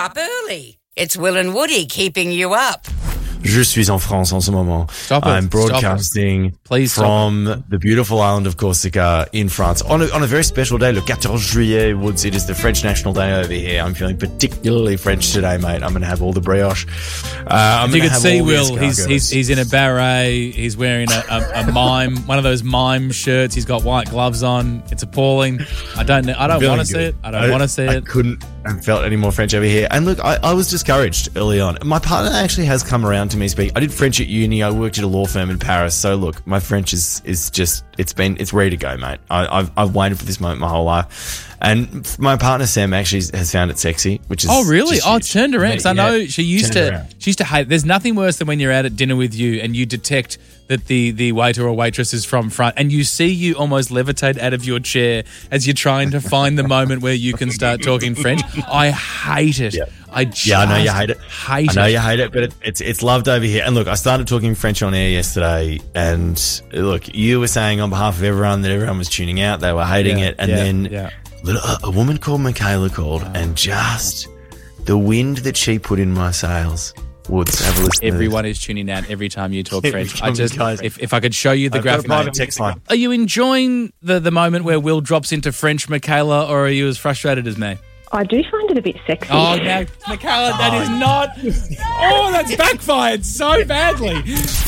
up early. It's Will and Woody keeping you up. Je suis en France en ce moment. I'm broadcasting from the beautiful island of Corsica in France on a very special day, le 14 juillet, Woods. It is the French National Day over here. I'm feeling particularly French today, mate. I'm going to have all the brioche. If you could see Will, he's in a beret. He's wearing a mime, one of those mime shirts. He's got white gloves on. It's appalling. I don't want to see it. I don't want to see it. I couldn't have felt any more French over here. And look, I was discouraged early on. My partner actually has come around to me speak. I did French at uni. I worked at a law firm in Paris. So look, my French is just, it's ready to go, mate. I've waited for this moment my whole life. And my partner Sam actually has found it sexy, which is really? just It's turned around because I know she used to hate. There's nothing worse than when you're out at dinner with you and you detect that the waiter or waitress is from front and you see you almost levitate out of your chair as you're trying to find the moment where you can start talking French. I hate it. Yeah. I know you hate it. I know you hate it, but it's loved over here. And look, I started talking French on air yesterday, and look, you were saying on behalf of everyone that everyone was tuning out, they were hating it, and then a woman called Michaela called, and just the wind that she put in my sails. Woods, have a listen. Everyone is tuning out every time you talk French. If I could show you the graphic. Got a private text line. Are you enjoying the moment where Will drops into French, Michaela, or are you as frustrated as me? I do find it a bit sexy. Oh, no, Michaela, that is not... Oh, that's backfired so badly.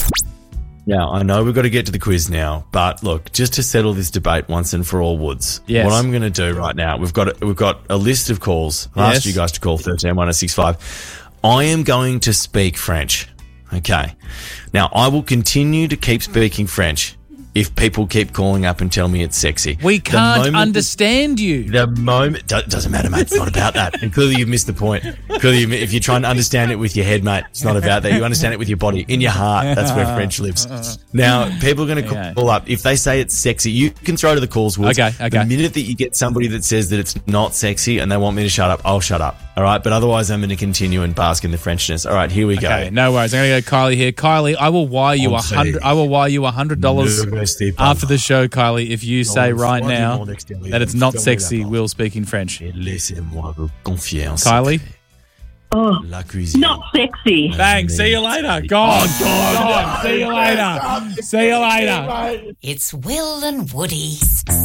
Now, I know we've got to get to the quiz now, but look, just to settle this debate once and for all, Woods, what I'm going to do right now, we've got a list of calls. I asked you guys to call 131065. I am going to speak French, okay? Now, I will continue to keep speaking French if people keep calling up and tell me it's sexy. We can't understand you. The moment... Doesn't matter, mate. It's not about that. And clearly you've missed the point. Clearly, if you're trying to understand it with your head, mate, it's not about that. You understand it with your body. In your heart, that's where French lives. Now, people are going to call up. If they say it's sexy, you can throw to the calls, Woods. Okay. The minute that you get somebody that says that it's not sexy and they want me to shut up, I'll shut up. All right? But otherwise, I'm going to continue and bask in the Frenchness. All right, here we go. Okay, no worries. I'm going to go Kylie here. Kylie, I will wire you $100 after the show, Kylie, if you say right now that it's not sexy, Will speaking French. Kylie? Oh, not sexy. Bang, see you later. God. See you later. See you later. It's Will and Woody.